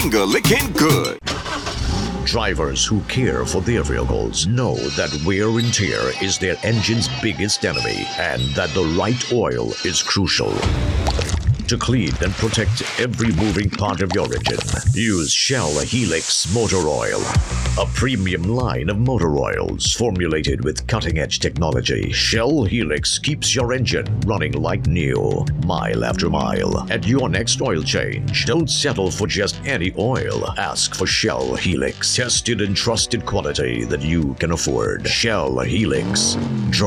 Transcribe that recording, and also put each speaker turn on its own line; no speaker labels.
finger-licking good.
Drivers who care for their vehicles know that wear and tear is their engine's biggest enemy and that the right oil is crucial. To clean and protect every moving part of your engine, use Shell Helix Motor Oil, a premium line of motor oils formulated with cutting-edge technology. Shell Helix keeps your engine running like new, mile after mile. At your next oil change, don't settle for just any oil. Ask for Shell Helix, tested and trusted quality that you can afford. Shell Helix.